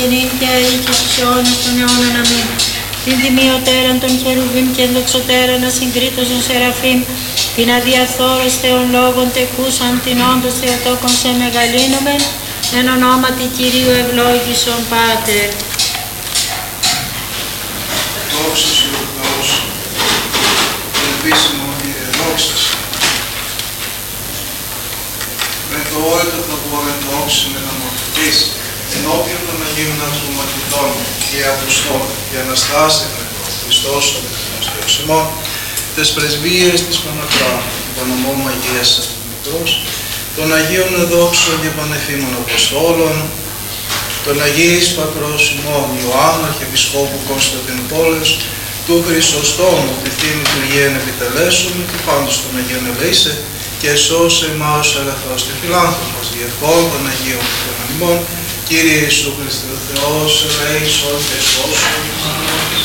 νυν και αεί και στους αιώνας των αιώνων. Αμήν. Την τιμιωτέραν των χερουβίμ και ενδοξωτέραν ασυγκρίτως των σεραφείμ, την αδιαφθόρος Θεών λόγων τεκούσαν, την όντως Θεοτόκον σε μεγαλύνομεν, εν ονόματι Κυρίου ευλόγησον Πάτερ. Δόξα σου ο Θεός, τον επίσημο Κύριε, δόξα σου. Με το όετο θα μπορούν δόξα με να μορφωτείς, ενώπιον των Αγίων Αρχιμαθητών και Αποστόλων και Αναστάσει Χριστός ο Δεκτός ημών, τες πρεσβείες της Πανακράτου, του Πανομόμου Αγίας Αστυνομητρός, των Αγίων Δόξων και Πανεφήμων Αποστόλων, των Αγίης Πατρός ημών Ιωάννου Αρχιεπισκόπου Κωνσταντινούπολης, του Χρυσοστόμου πληθύνη του Υγιέν επιτελέσουμε και πάντως των Αγίων ελέησε και σώσε εμάς ελευθερός και φιλάνθρωπος διευκόν των Αγίων Χριστιανών ημών, Κύριε Ιησού Χριστέ ο Θεός, ελέησον και σώσον.